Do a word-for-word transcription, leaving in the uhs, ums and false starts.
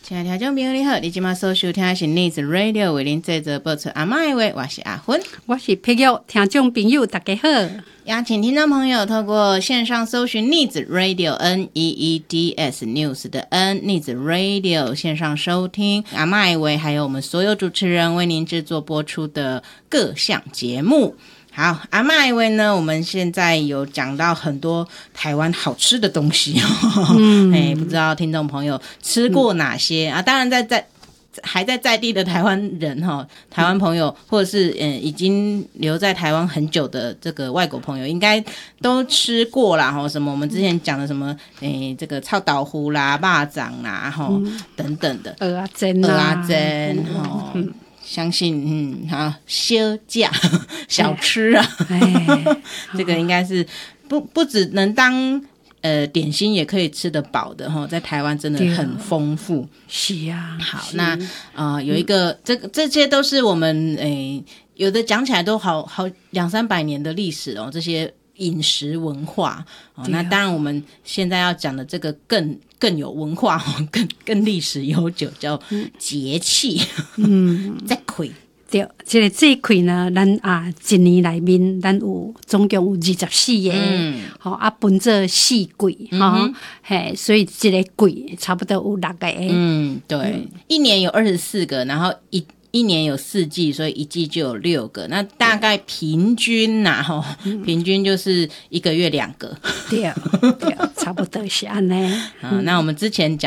亲爱的听众朋友你好，你今晚所收听的是 Needs Radio 为您制作播出阿嬷的话，我是阿芬， 我是佩玉。听众朋友大家好， 邀请听众朋友透过线上搜寻 Needs Radio N E E D S News 的 N Needs Radio 线上收听阿嬷的话，还有我们所有主持人为您制作播出的各项节目。好，阿嬷一位呢，我们现在有讲到很多台湾好吃的东西哦，嗯，哎，不知道听众朋友吃过哪些、嗯、啊？当然在在还在在地的台湾人哈，台湾朋友或者是嗯已经留在台湾很久的这个外国朋友，应该都吃过啦哈。什么我们之前讲的什么诶，这个臭豆腐啦、肉粽啦哈、嗯、等等的， 蚵仔煎啊， 蚵仔煎哈。嗯相信嗯好小价小吃啊，这个应该是不不只能当呃点心，也可以吃得饱的哈，在台湾真的很丰富。 是啊， 好，那呃有一个、嗯、这个这些都是我们诶、呃、有的讲起来都好好两三百年的历史哦，这些饮食文化哦。那当然我们现在要讲的这个更更有文化哦，更更历史悠久，叫节气。嗯，节气。 对，这个节气呢，咱啊一年内面，咱有总共有二十四个，嗯，好、哦、啊，分做四季，哈、嗯，嘿，所以这个季差不多有六个。 嗯，对，嗯、一年有二十四个，然后一。一年有四季，所以一季就有六个。那大概平均呐、啊，嗯、平均就是一个月两个。 对，对，差不多是安尼。 啊，那我们之前讲